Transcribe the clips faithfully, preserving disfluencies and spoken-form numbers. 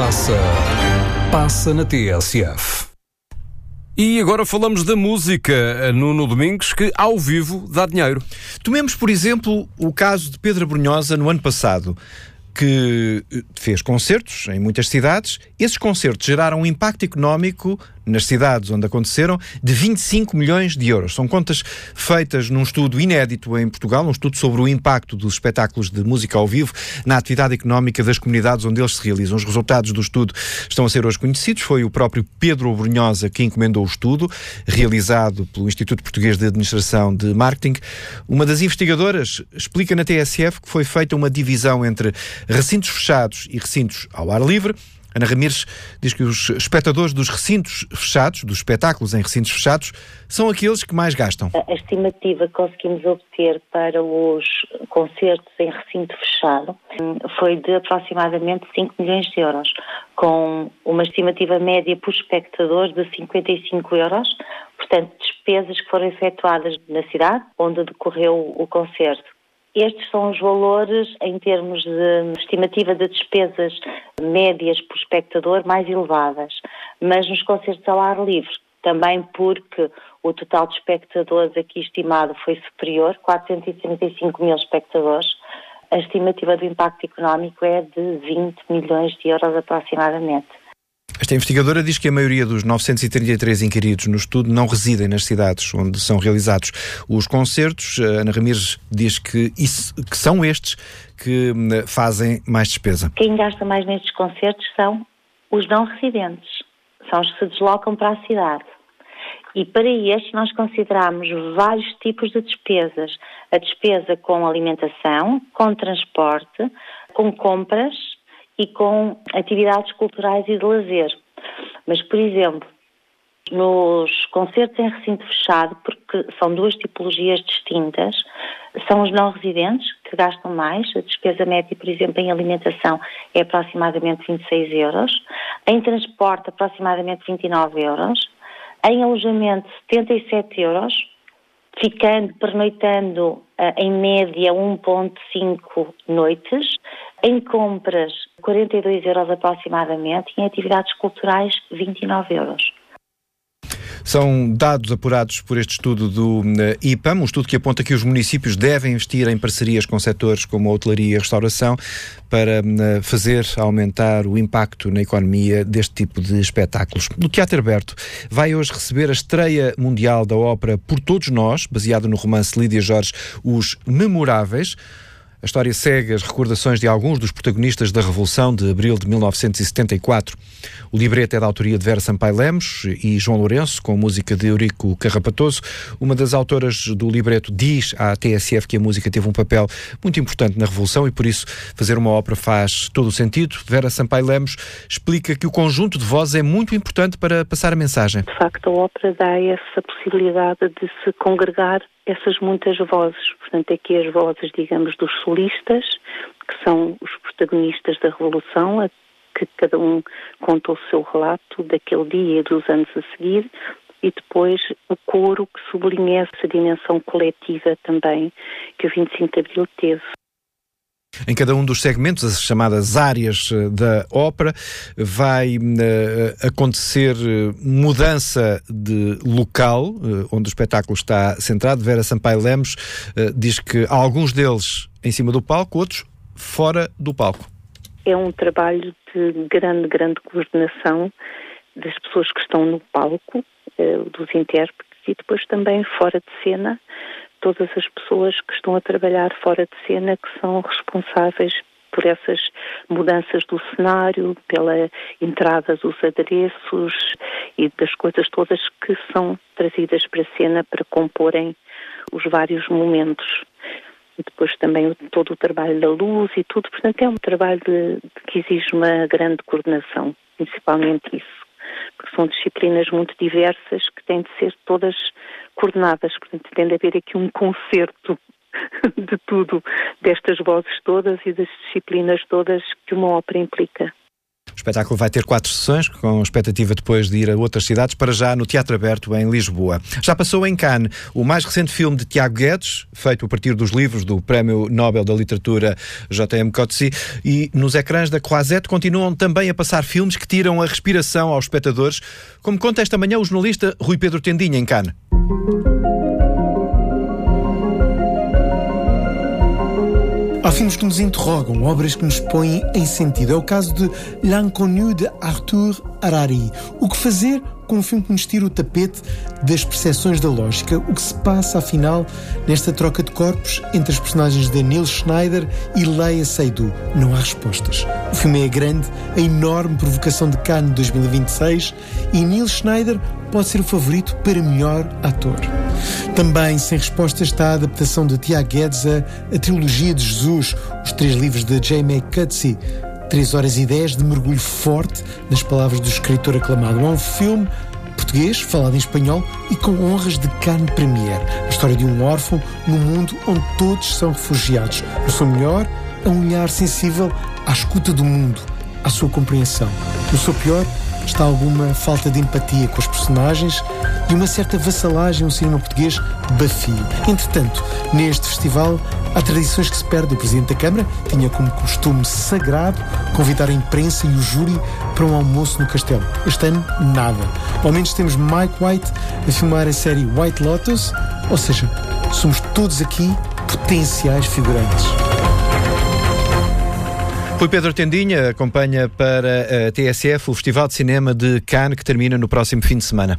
passa, passa na T S F. E agora falamos da música, Nuno Domingos, que ao vivo dá dinheiro. Tomemos, por exemplo, o caso de Pedro Abrunhosa no ano passado, que fez concertos em muitas cidades. Esses concertos geraram um impacto económico nas cidades onde aconteceram de vinte e cinco milhões de euros. São contas feitas num estudo inédito em Portugal, um estudo sobre o impacto dos espetáculos de música ao vivo na atividade económica das comunidades onde eles se realizam. Os resultados do estudo estão a ser hoje conhecidos. Foi o próprio Pedro Abrunhosa que encomendou o estudo, realizado pelo Instituto Português de Administração de Marketing. Uma das investigadoras explica na T S F que foi feita uma divisão entre recintos fechados e recintos ao ar livre. Ana Ramires diz que os espectadores dos recintos fechados, dos espetáculos em recintos fechados, são aqueles que mais gastam. A estimativa que conseguimos obter para os concertos em recinto fechado foi de aproximadamente cinco milhões de euros, com uma estimativa média por espectador de cinquenta e cinco euros, portanto, despesas que foram efetuadas na cidade onde decorreu o concerto. Estes são os valores, em termos de estimativa de despesas médias por espectador, mais elevadas. Mas nos concertos ao ar livre, também porque o total de espectadores aqui estimado foi superior, quatrocentos e trinta e cinco mil espectadores, a estimativa do impacto económico é de vinte milhões de euros aproximadamente. Esta investigadora diz que a maioria dos novecentos e trinta e três inquiridos no estudo não residem nas cidades onde são realizados os concertos. A Ana Ramires diz que, isso, que são estes que fazem mais despesa. Quem gasta mais nestes concertos são os não residentes, são os que se deslocam para a cidade. E para estes nós consideramos vários tipos de despesas. A despesa com alimentação, com transporte, com compras e com atividades culturais e de lazer. Mas, por exemplo, nos concertos em recinto fechado, porque são duas tipologias distintas, são os não residentes que gastam mais. A despesa média, por exemplo, em alimentação é aproximadamente vinte e seis euros, em transporte aproximadamente vinte e nove euros, em alojamento setenta e sete euros, ficando, pernoitando em média um vírgula cinco noites, em compras quarenta e dois euros aproximadamente e em atividades culturais vinte e nove euros. São dados apurados por este estudo do I P A M, um estudo que aponta que os municípios devem investir em parcerias com setores como a hotelaria e a restauração para fazer aumentar o impacto na economia deste tipo de espetáculos. O Teatro Aberto vai hoje receber a estreia mundial da ópera Por Todos Nós, baseada no romance de Lídia Jorge, Os Memoráveis. A história segue as recordações de alguns dos protagonistas da Revolução de abril de mil novecentos e setenta e quatro. O libreto é da autoria de Vera Sampaio Lemos e João Lourenço, com música de Eurico Carrapatoso. Uma das autoras do libreto diz à T S F que a música teve um papel muito importante na Revolução e, por isso, fazer uma ópera faz todo o sentido. Vera Sampaio Lemos explica que o conjunto de vozes é muito importante para passar a mensagem. De facto, a ópera dá essa possibilidade de se congregar essas muitas vozes. Portanto, aqui as vozes, digamos, dos solistas, que são os protagonistas da Revolução, que cada um conta o seu relato daquele dia e dos anos a seguir, e depois o coro que sublinha essa dimensão coletiva também que o vinte e cinco de Abril teve. Em cada um dos segmentos, as chamadas áreas da ópera, vai uh, acontecer mudança de local, uh, onde o espetáculo está centrado. Vera Sampaio Lemos uh, diz que há alguns deles em cima do palco, outros fora do palco. É um trabalho de grande, grande coordenação das pessoas que estão no palco, uh, dos intérpretes, e depois também fora de cena, todas as pessoas que estão a trabalhar fora de cena, que são responsáveis por essas mudanças do cenário, pela entrada dos adereços e das coisas todas que são trazidas para a cena para comporem os vários momentos. E depois também todo o trabalho da luz e tudo. Portanto, é um trabalho de, de que exige uma grande coordenação, principalmente isso. Porque são disciplinas muito diversas que têm de ser todas coordenadas. Portanto, tem de haver aqui um concerto de tudo, destas vozes todas e das disciplinas todas que uma ópera implica. O espetáculo vai ter quatro sessões, com expectativa depois de ir a outras cidades, para já no Teatro Aberto em Lisboa. Já passou em Cannes o mais recente filme de Tiago Guedes, feito a partir dos livros do Prémio Nobel da Literatura J M Coetzee, e nos ecrãs da Croisette continuam também a passar filmes que tiram a respiração aos espectadores, como conta esta manhã o jornalista Rui Pedro Tendinha em Cannes. Há filmes que nos interrogam, obras que nos põem em sentido. É o caso de L'Inconnu de Arthur Harari. O que fazer com um filme que nos tira o tapete das percepções da lógica? O que se passa, afinal, nesta troca de corpos entre as personagens de Neil Schneider e Léa Seydoux? Não há respostas. O filme é grande, a enorme provocação de Cannes de dois mil e vinte e seis, e Neil Schneider pode ser o favorito para melhor ator. Também sem resposta está a adaptação de Tiago Guedes a, a trilogia de Jesus, os três livros de J M Coetzee. três horas e dez de mergulho forte nas palavras do escritor aclamado. É um filme português, falado em espanhol e com honras de Cannes Premiere. A história de um órfão num mundo onde todos são refugiados. No seu melhor, é um olhar sensível à escuta do mundo, à sua compreensão. No seu pior, está alguma falta de empatia com os personagens e uma certa vassalagem ao cinema português bafio. Entretanto, neste festival, há tradições que se perdem. O Presidente da Câmara tinha como costume sagrado convidar a imprensa e o júri para um almoço no Castelo. Este ano, nada. Ao menos temos Mike White a filmar a série White Lotus, ou seja, somos todos aqui potenciais figurantes. Rui Pedro Tendinha acompanha para a T S F o Festival de Cinema de Cannes, que termina no próximo fim de semana.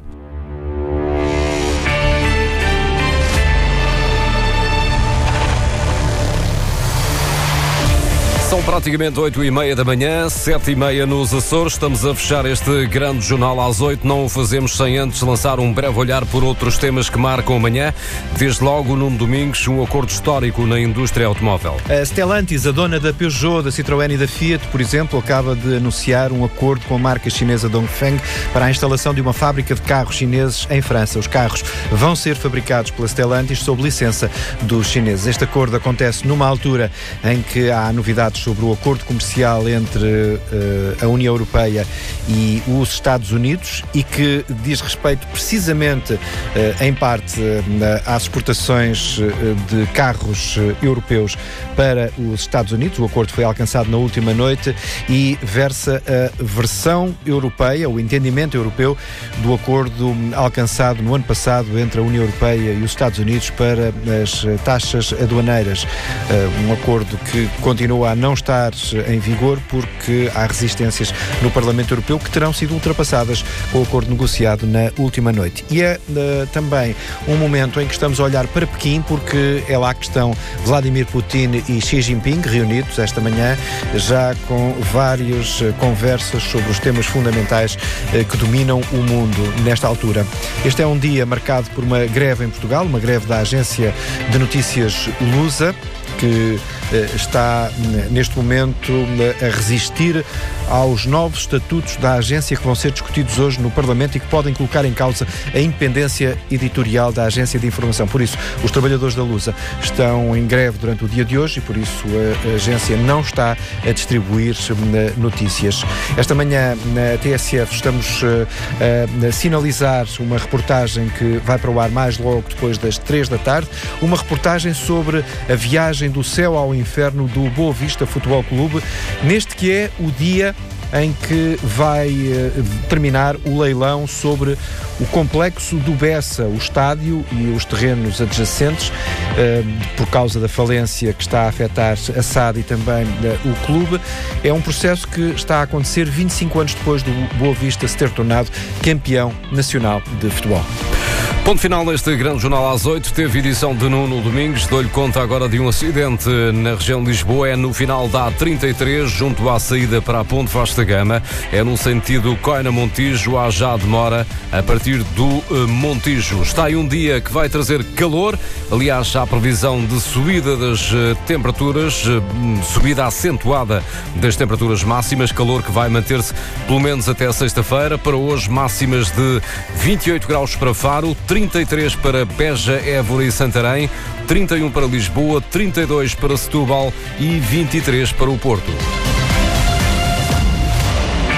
São praticamente oito e meia da manhã, sete e meia nos Açores. Estamos a fechar este grande jornal às oito. Não o fazemos sem antes lançar um breve olhar por outros temas que marcam amanhã. Desde logo, Nuno Domingos, um acordo histórico na indústria automóvel. A Stellantis, a dona da Peugeot, da Citroën e da Fiat, por exemplo, acaba de anunciar um acordo com a marca chinesa Dongfeng para a instalação de uma fábrica de carros chineses em França. Os carros vão ser fabricados pela Stellantis sob licença dos chineses. Este acordo acontece numa altura em que há novidades sobre o acordo comercial entre uh, a União Europeia e os Estados Unidos e que diz respeito precisamente, uh, em parte, uh, às exportações uh, de carros uh, europeus para os Estados Unidos. O acordo foi alcançado na última noite e versa a versão europeia, o entendimento europeu do acordo alcançado no ano passado entre a União Europeia e os Estados Unidos para as taxas aduaneiras. Uh, um acordo que continua a não estar em vigor porque há resistências no Parlamento Europeu que terão sido ultrapassadas com o acordo negociado na última noite. E é uh, também um momento em que estamos a olhar para Pequim, porque é lá que estão Vladimir Putin e Xi Jinping reunidos esta manhã, já com várias uh, conversas sobre os temas fundamentais uh, que dominam o mundo nesta altura. Este é um dia marcado por uma greve em Portugal, uma greve da agência de notícias Lusa, que uh, está uh, neste momento uh, a resistir aos novos estatutos da agência que vão ser discutidos hoje no Parlamento e que podem colocar em causa a independência editorial da agência de informação. Por isso, os trabalhadores da Lusa estão em greve durante o dia de hoje e por isso a, a agência não está a distribuir uh, notícias. Esta manhã na T S F estamos uh, a, a sinalizar uma reportagem que vai para o ar mais logo depois das três da tarde, uma reportagem sobre a viagem do céu ao inferno do Boa Vista Futebol Clube, neste que é o dia em que vai uh, terminar o leilão sobre o complexo do Bessa, o estádio e os terrenos adjacentes, uh, por causa da falência que está a afetar a S A D e também uh, o clube. É um processo que está a acontecer vinte e cinco anos depois do Boa Vista se ter tornado campeão nacional de futebol. Ponto final neste grande jornal às oito. Teve edição de Nuno Domingos. Dou-lhe conta agora de um acidente na região de Lisboa. É no final da A trinta e três, junto à saída para a Ponte Vasta Gama. É no sentido Coina-Montijo. Há já demora a partir do uh, Montijo. Está aí um dia que vai trazer calor. Aliás, há previsão de subida das uh, temperaturas, uh, subida acentuada das temperaturas máximas. Calor que vai manter-se pelo menos até sexta-feira. Para hoje, máximas de vinte e oito graus para Faro, trinta e três para Beja, Évora e Santarém, trinta e um para Lisboa, trinta e dois para Setúbal e vinte e três para o Porto.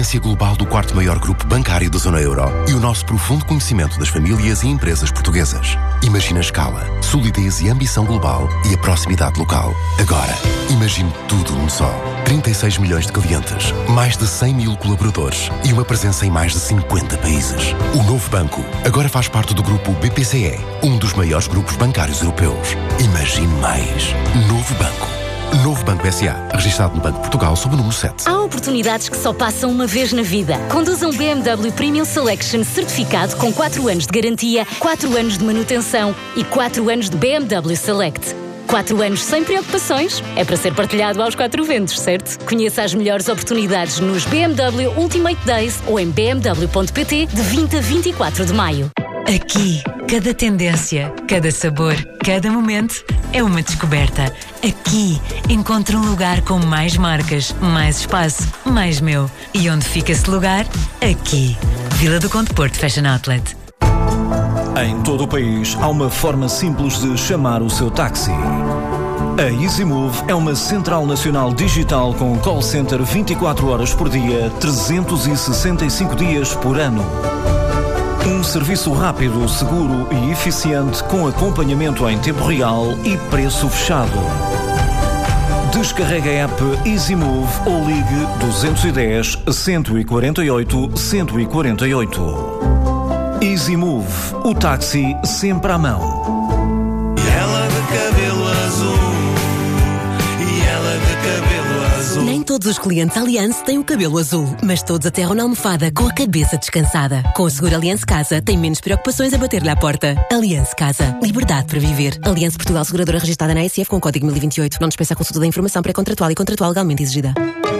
experiência global do quarto maior grupo bancário da zona euro e o nosso profundo conhecimento das famílias e empresas portuguesas. Imagina a escala, solidez e ambição global e a proximidade local. Agora, imagine tudo num só. trinta e seis milhões de clientes, mais de cem mil colaboradores e uma presença em mais de cinquenta países. O novo banco agora faz parte do grupo B P C E, um dos maiores grupos bancários europeus. Imagine mais. Novo banco. Novo Banco S A, registado no Banco de Portugal sob o número sete. Há oportunidades que só passam uma vez na vida. Conduza um B M W Premium Selection certificado com quatro anos de garantia, quatro anos de manutenção e quatro anos de B M W Select. quatro anos sem preocupações é para ser partilhado aos quatro ventos, certo? Conheça as melhores oportunidades nos B M W Ultimate Days ou em b m w ponto p t de vinte a vinte e quatro de maio. Aqui, cada tendência, cada sabor, cada momento é uma descoberta. Aqui, encontro um lugar com mais marcas, mais espaço, mais meu. E onde fica esse lugar? Aqui. Vila do Conde Porto Fashion Outlet. Em todo o país, há uma forma simples de chamar o seu táxi. A EasyMove é uma central nacional digital com call center vinte e quatro horas por dia, trezentos e sessenta e cinco dias por ano. Um serviço rápido, seguro e eficiente com acompanhamento em tempo real e preço fechado. Descarregue a app EasyMove ou ligue dois um zero, cento e quarenta e oito, cento e quarenta e oito. EasyMove, o táxi sempre à mão. E ela de cabelo azul, e ela de cabelo azul. Nem todos os clientes Allianz têm o cabelo azul, mas todos aterram na almofada com a cabeça descansada. Com o seguro Allianz Casa, tem menos preocupações a bater-lhe à porta. Allianz Casa. Liberdade para viver. Allianz Portugal, seguradora registrada na A S F com o código mil e vinte e oito. Não dispensa a consulta da informação pré-contratual e contratual legalmente exigida.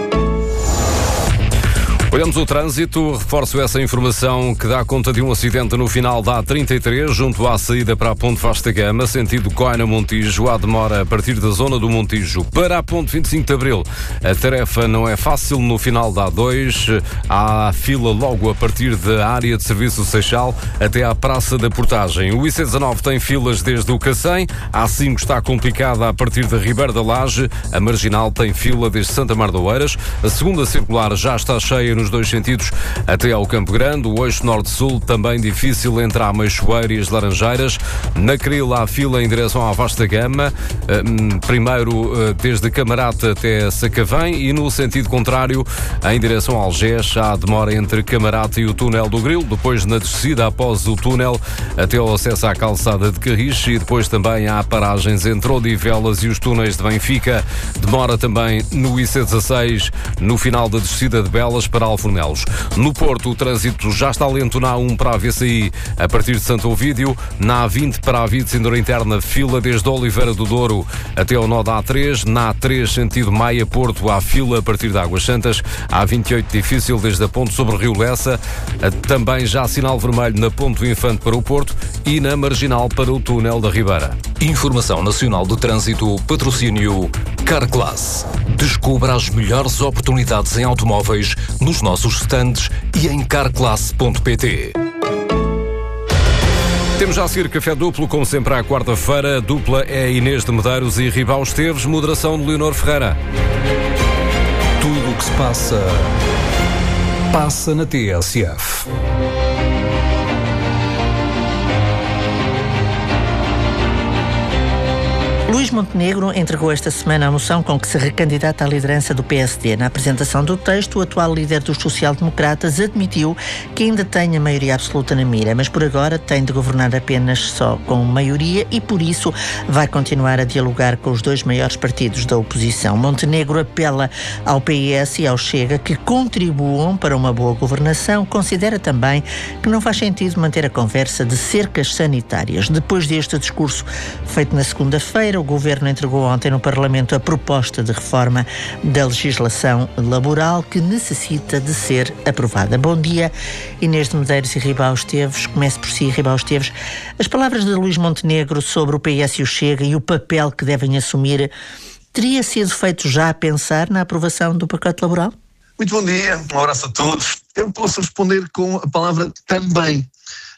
Olhamos o trânsito, reforço essa informação que dá conta de um acidente no final da A trinta e três, junto à saída para a Ponte Vasta Gama, sentido Coina-Montijo. Há demora a partir da zona do Montijo para a Ponte vinte e cinco de Abril. A tarefa não é fácil no final da A dois. Há fila logo a partir da área de serviço Seixal até à Praça da Portagem. O I C dezanove tem filas desde o Cacém. A A cinco está complicada a partir da Ribeira da Laje. A Marginal tem fila desde Santa Mar de Oeiras. A segunda circular já está cheia nos dois sentidos até ao Campo Grande. O eixo norte-sul também difícil entre a Meixoeira e as Laranjeiras. Na Cril há fila em direção à Vasta Gama, primeiro desde Camarate até Sacavém, e no sentido contrário, em direção a Algés, há demora entre Camarate e o túnel do Grilo, depois na descida após o túnel até ao acesso à calçada de Carriche, e depois também há paragens entre Odivelas e os túneis de Benfica. Demora também no I C dezasseis, no final da descida de Belas para Alfornelos. No Porto, o trânsito já está lento na A um para a V C I a partir de Santo Ovídio. Na A vinte para a Via de Cintura Interna, fila desde Oliveira do Douro até ao nó da A três. Na A três, sentido Maia-Porto, há fila a partir de Águas Santas. A vinte e oito, difícil desde a ponte sobre o Rio Lessa. Também já sinal vermelho na ponte do Infante para o Porto e na Marginal para o túnel da Ribeira. Informação Nacional do Trânsito, patrocínio Carclass. Descubra as melhores oportunidades em automóveis nos nossos stands e em carclass ponto pt. Temos já a seguir café duplo, como sempre à quarta-feira. A dupla é Inês de Medeiros e Ribau Esteves, moderação de Leonor Ferreira. Tudo o que se passa, passa na T S F. Luís Montenegro entregou esta semana a moção com que se recandidata à liderança do P S D. Na apresentação do texto, o atual líder dos social-democratas admitiu que ainda tem a maioria absoluta na mira, mas por agora tem de governar apenas só com maioria e, por isso, vai continuar a dialogar com os dois maiores partidos da oposição. Montenegro apela ao P S e ao Chega que contribuam para uma boa governação. Considera também que não faz sentido manter a conversa de cercas sanitárias. Depois deste discurso feito na segunda-feira, o Governo entregou ontem no Parlamento a proposta de reforma da legislação laboral que necessita de ser aprovada. Bom dia, Inês de Medeiros e Ribau Esteves. Comece por si, Ribau Esteves. As palavras de Luís Montenegro sobre o P S e o Chega e o papel que devem assumir teria sido feito já a pensar na aprovação do pacote laboral? Muito bom dia, um abraço a todos. Eu posso responder com a palavra também.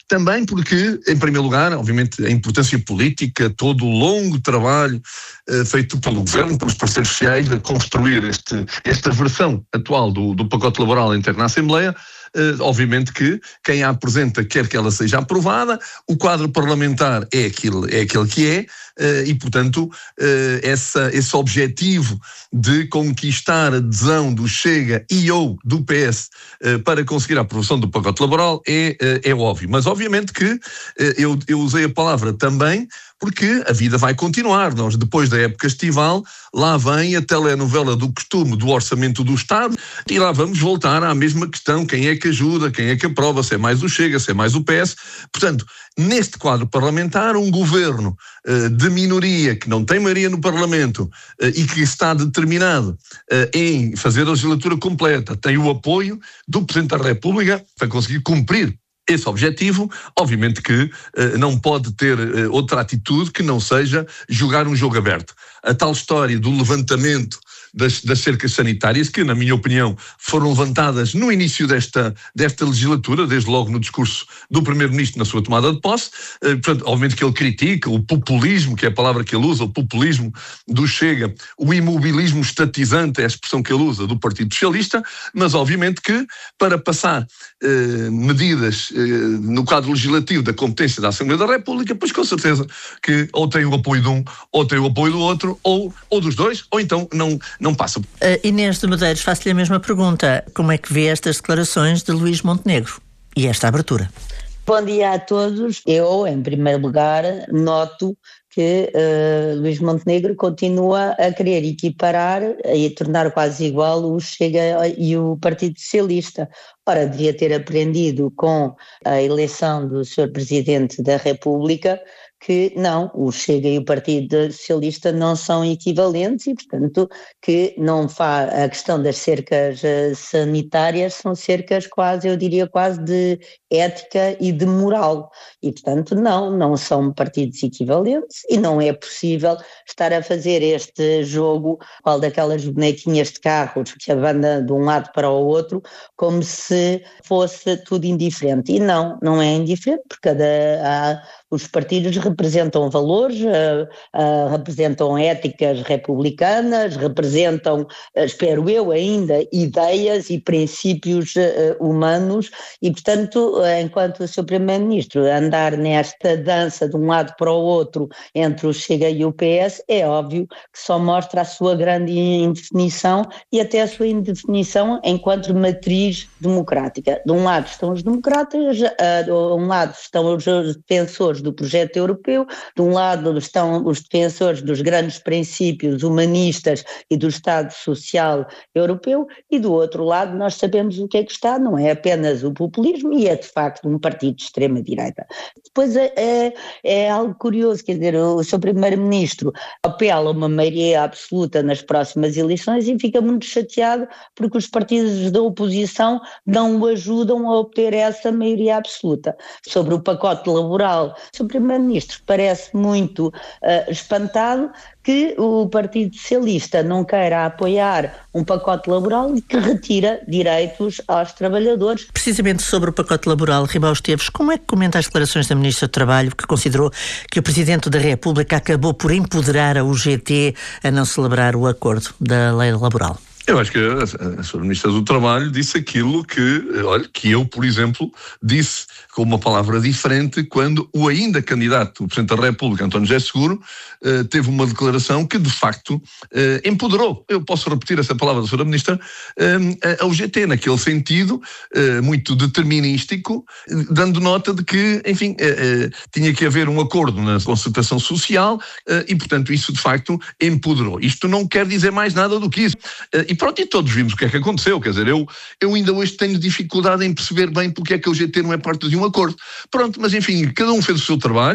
Também porque, em primeiro lugar, obviamente, a importância política, todo o longo trabalho uh, feito pelo Governo, pelos parceiros sociais, a construir este, esta versão atual do, do pacote laboral interno na Assembleia. Uh, obviamente que quem a apresenta quer que ela seja aprovada, o quadro parlamentar é aquele, é aquele que é, uh, e, portanto, uh, essa, esse objetivo de conquistar a adesão do Chega e ou do P S uh, para conseguir a aprovação do pacote laboral é, uh, é óbvio. Mas, obviamente, que uh, eu, eu usei a palavra também porque a vida vai continuar. Nós, depois da época estival, lá vem a telenovela do costume do orçamento do Estado e lá vamos voltar à mesma questão, quem é que ajuda, quem é que aprova, se é mais o Chega, se é mais o P S. Portanto, neste quadro parlamentar, um governo uh, de minoria, que não tem maioria no Parlamento uh, e que está determinado uh, em fazer a legislatura completa, tem o apoio do Presidente da República para conseguir cumprir esse objetivo. Obviamente que uh, não pode ter uh, outra atitude que não seja jogar um jogo aberto. A tal história do levantamento das, das cercas sanitárias, que, na minha opinião, foram levantadas no início desta, desta legislatura, desde logo no discurso do Primeiro-Ministro na sua tomada de posse. Uh, portanto, obviamente que ele critica o populismo, que é a palavra que ele usa, o populismo do Chega, o imobilismo estatizante, é a expressão que ele usa, do Partido Socialista, mas obviamente que para passar uh, medidas uh, no quadro legislativo da competência da Assembleia da República, pois com certeza que ou tem o apoio de um, ou tem o apoio do outro, ou, ou dos dois, ou então não não passa. Uh, Inês de Medeiros, faço-lhe a mesma pergunta. Como é que vê estas declarações de Luís Montenegro e esta abertura? Bom dia a todos. Eu, em primeiro lugar, noto que uh, Luís Montenegro continua a querer equiparar e tornar quase igual o Chega e o Partido Socialista. Ora, devia ter aprendido com a eleição do senhor Presidente da República que não, o Chega e o Partido Socialista não são equivalentes e, portanto, que não faz a questão das cercas sanitárias, são cercas quase, eu diria quase de ética e de moral e, portanto, não, não são partidos equivalentes e não é possível estar a fazer este jogo, qual daquelas bonequinhas de carros que abanda de um lado para o outro, como se fosse tudo indiferente. E não, não é indiferente, porque cada, há, os partidos representam valores, uh, uh, representam éticas republicanas, representam, uh, espero eu ainda, ideias e princípios uh, humanos e, portanto, uh, enquanto o senhor Primeiro-Ministro andar nesta dança de um lado para o outro entre o Chega e o P S, é óbvio que só mostra a sua grande indefinição e até a sua indefinição enquanto matriz democrática. De um lado estão os democratas, uh, de um lado estão os defensores do projeto europeu, de um lado estão os defensores dos grandes princípios humanistas e do Estado Social Europeu e do outro lado nós sabemos o que é que está, não é apenas o populismo e é de facto um partido de extrema-direita. Depois é, é, é algo curioso, quer dizer, o seu Primeiro-Ministro apela a uma maioria absoluta nas próximas eleições e fica muito chateado porque os partidos da oposição não o ajudam a obter essa maioria absoluta. Sobre o pacote laboral, o seu Primeiro-Ministro parece muito uh, espantado que o Partido Socialista não queira apoiar um pacote laboral e que retira direitos aos trabalhadores. Precisamente sobre o pacote laboral, Ribal Esteves, como é que comenta as declarações da Ministra do Trabalho, que considerou que o Presidente da República acabou por empoderar a U G T a não celebrar o acordo da lei laboral? Eu acho que a, a senhora Ministra do Trabalho disse aquilo que, olha, que eu, por exemplo, disse com uma palavra diferente quando o ainda candidato, o Presidente da República, António José Seguro, uh, teve uma declaração que, de facto, uh, empoderou, eu posso repetir essa palavra da senhora Ministra, uh, a U G T, naquele sentido uh, muito determinístico, dando nota de que, enfim, uh, uh, tinha que haver um acordo na concertação social uh, e, portanto, isso, de facto, empoderou. Isto não quer dizer mais nada do que isso. Uh, E pronto, e todos vimos o que é que aconteceu, quer dizer, eu, eu ainda hoje tenho dificuldade em perceber bem porque é que a U G T não é parte de um acordo. Pronto, mas enfim, cada um fez o seu trabalho,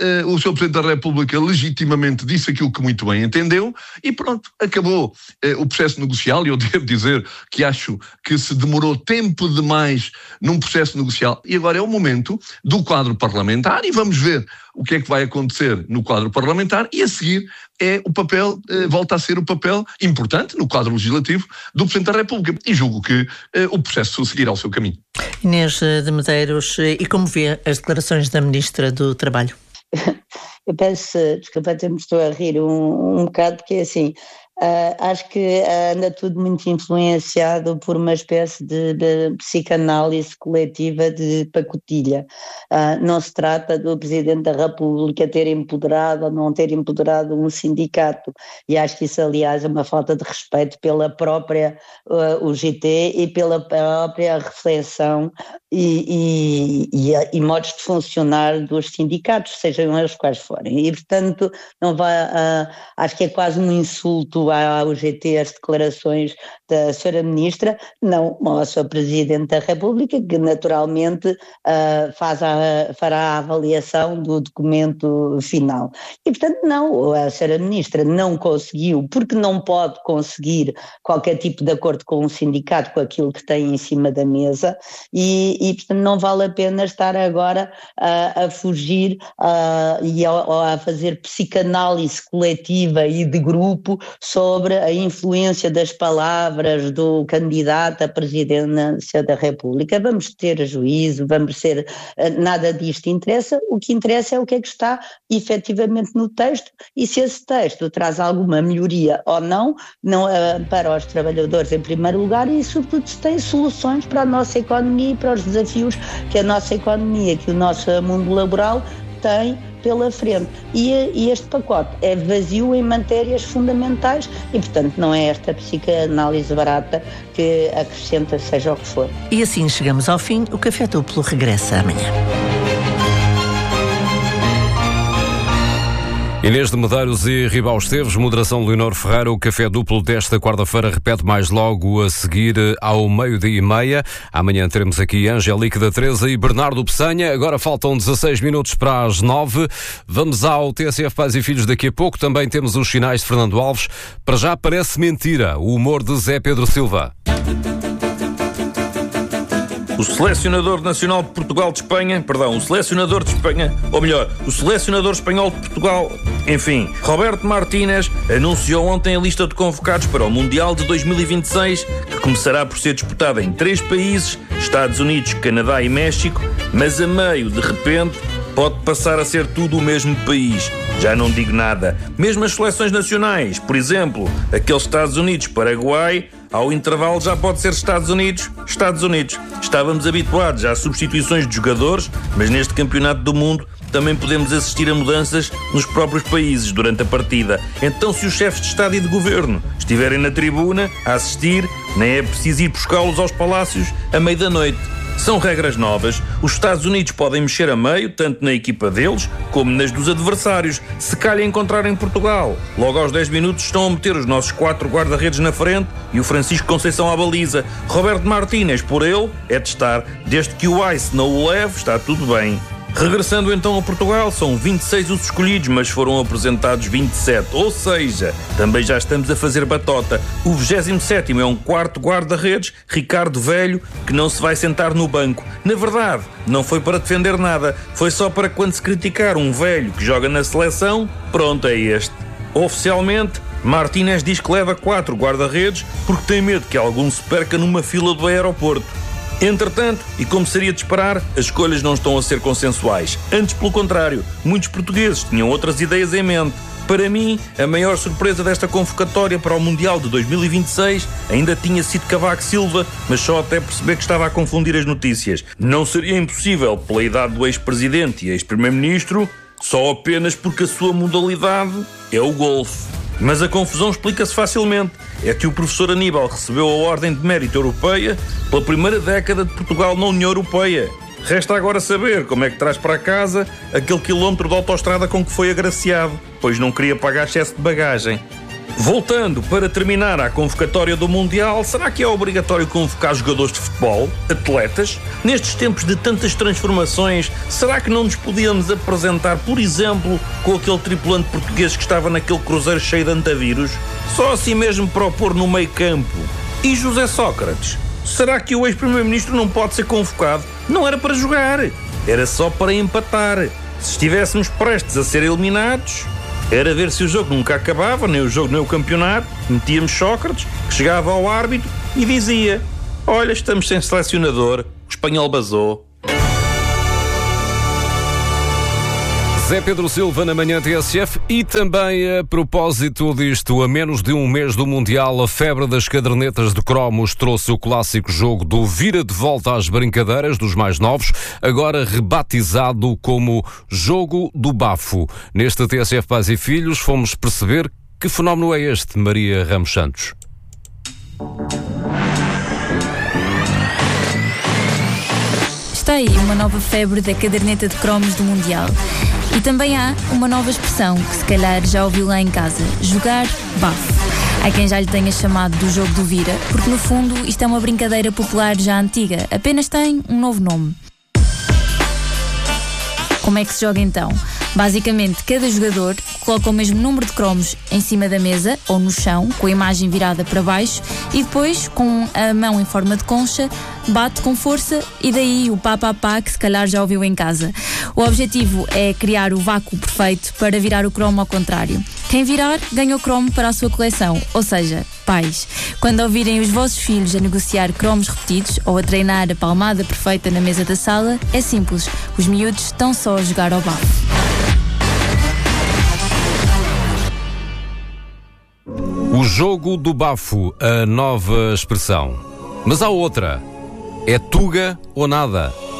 uh, o senhor Presidente da República legitimamente disse aquilo que muito bem entendeu e pronto, acabou uh, o processo negocial. E eu devo dizer que acho que se demorou tempo demais num processo negocial e agora é o momento do quadro parlamentar e vamos ver o que é que vai acontecer no quadro parlamentar e a seguir é o papel, eh, volta a ser o papel importante no quadro legislativo do Presidente da República e julgo que eh, o processo seguirá o seu caminho. Inês de Medeiros, e como vê as declarações da Ministra do Trabalho? Eu peço desculpa, até me estou a rir um, um bocado, porque é assim, uh, acho que anda tudo muito influenciado por uma espécie de, de psicanálise coletiva de pacotilha. Uh, não se trata do Presidente da República ter empoderado ou não ter empoderado um sindicato, e acho que isso, aliás, é uma falta de respeito pela própria uh, U G T e pela própria reflexão e, e, e, e modos de funcionar dos sindicatos, sejam eles quais forem. E, portanto, não vai, uh, acho que é quase um insulto à U G T as declarações da senhora Ministra, não ao senhor Presidente da República, que naturalmente uh, faz a, fará a avaliação do documento final. E, portanto, não, a senhora Ministra não conseguiu, porque não pode conseguir qualquer tipo de acordo com o sindicato, com aquilo que tem em cima da mesa, e, e portanto, não vale a pena estar agora uh, a fugir uh, e a, a fazer psicanálise coletiva e de grupo sobre a influência das palavras do candidato à presidência da República. Vamos ter juízo, vamos ser, nada disto interessa, o que interessa é o que é que está efetivamente no texto e se esse texto traz alguma melhoria ou não, não para os trabalhadores em primeiro lugar e sobretudo se tem soluções para a nossa economia e para os desafios que a nossa economia, que o nosso mundo laboral tem pela frente. E, e este pacote é vazio em matérias fundamentais e, portanto, não é esta psicanálise barata que acrescenta seja o que for. E assim chegamos ao fim. O Café Duplo regressa amanhã. Inês de Medeiros e Ribal Esteves, moderação de Leonor Ferreira. O Café Duplo desta quarta-feira repete mais logo a seguir ao meio-dia e meia. Amanhã teremos aqui Angélica da Teresa e Bernardo Peçanha. Agora faltam dezasseis minutos para as nove. Vamos ao T S F Pais e Filhos daqui a pouco. Também temos os sinais de Fernando Alves. Para já parece mentira o humor de Zé Pedro Silva. O selecionador nacional de Portugal de Espanha, perdão, o selecionador de Espanha, ou melhor, o selecionador espanhol de Portugal, enfim, Roberto Martínez, anunciou ontem a lista de convocados para o Mundial de dois mil e vinte e seis, que começará por ser disputado em três países, Estados Unidos, Canadá e México, mas a meio, de repente, pode passar a ser tudo o mesmo país. Já não digo nada. Mesmo as seleções nacionais, por exemplo, aqueles Estados Unidos-Paraguai, ao intervalo já pode ser Estados Unidos, Estados Unidos. Estávamos habituados às substituições de jogadores, mas neste campeonato do mundo também podemos assistir a mudanças nos próprios países durante a partida. Então, se os chefes de Estado e de Governo estiverem na tribuna a assistir, nem é preciso ir buscá-los aos palácios à meia da noite. São regras novas. Os Estados Unidos podem mexer a meio, tanto na equipa deles, como nas dos adversários, se calhar encontrarem Portugal. Logo aos dez minutos estão a meter os nossos quatro guarda-redes na frente e o Francisco Conceição à baliza. Roberto Martínez, por ele, é testar. Desde que o Ice não o leve, está tudo bem. Regressando então a Portugal, são vinte e seis os escolhidos, mas foram apresentados vinte e sete, ou seja, também já estamos a fazer batota. O vigésimo sétimo é um quarto guarda-redes, Ricardo Velho, que não se vai sentar no banco. Na verdade, não foi para defender nada, foi só para quando se criticar um velho que joga na seleção, pronto, é este. Oficialmente, Martínez diz que leva quatro guarda-redes porque tem medo que algum se perca numa fila do aeroporto. Entretanto, e como seria de esperar, as escolhas não estão a ser consensuais. Antes, pelo contrário, muitos portugueses tinham outras ideias em mente. Para mim, a maior surpresa desta convocatória para o Mundial de dois mil e vinte e seis ainda tinha sido Cavaco Silva, mas só até perceber que estava a confundir as notícias. Não seria impossível pela idade do ex-presidente e ex-primeiro-ministro, só apenas porque a sua modalidade é o golfe. Mas a confusão explica-se facilmente. É que o professor Aníbal recebeu a Ordem de Mérito Europeia pela primeira década de Portugal na União Europeia. Resta agora saber como é que traz para casa aquele quilómetro de autoestrada com que foi agraciado, pois não queria pagar excesso de bagagem. Voltando para terminar à convocatória do Mundial, será que é obrigatório convocar jogadores de futebol, atletas? Nestes tempos de tantas transformações, será que não nos podíamos apresentar, por exemplo, com aquele tripulante português que estava naquele cruzeiro cheio de antavírus? Só assim mesmo para o pôr no meio campo. E José Sócrates? Será que o ex-primeiro-ministro não pode ser convocado? Não era para jogar, era só para empatar. Se estivéssemos prestes a ser eliminados, era ver se o jogo nunca acabava, nem o jogo nem o campeonato. Metíamos Sócrates, que chegava ao árbitro e dizia: olha, estamos sem selecionador, o espanhol basou. Zé Pedro Silva na manhã T S F. E também a propósito disto, a menos de um mês do Mundial, a febre das cadernetas de cromos trouxe o clássico jogo do vira de volta às brincadeiras dos mais novos, agora rebatizado como Jogo do Bafo. Neste T S F Pais e Filhos fomos perceber que fenómeno é este, Maria Ramos Santos. Está aí uma nova febre da caderneta de cromos do Mundial. E também há uma nova expressão que se calhar já ouviu lá em casa: jogar bafo. Há quem já lhe tenha chamado do jogo do vira, porque no fundo isto é uma brincadeira popular já antiga, apenas tem um novo nome. Como é que se joga então? Basicamente, cada jogador coloca o mesmo número de cromos em cima da mesa ou no chão, com a imagem virada para baixo, e depois, com a mão em forma de concha, bate com força e daí o pá-pá-pá que se calhar já ouviu em casa. O objetivo é criar o vácuo perfeito para virar o cromo ao contrário. Quem virar, ganha o cromo para a sua coleção, ou seja, pais. Quando ouvirem os vossos filhos a negociar cromos repetidos ou a treinar a palmada perfeita na mesa da sala, é simples, os miúdos estão só a jogar ao bafo. O jogo do bafo, a nova expressão. Mas há outra. É tuga ou nada.